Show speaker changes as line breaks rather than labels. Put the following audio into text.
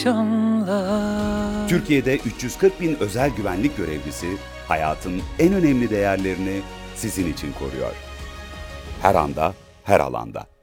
akşamlar.
Türkiye'de 340 bin özel güvenlik görevlisi hayatın en önemli değerlerini sizin için koruyor. Her anda, her alanda.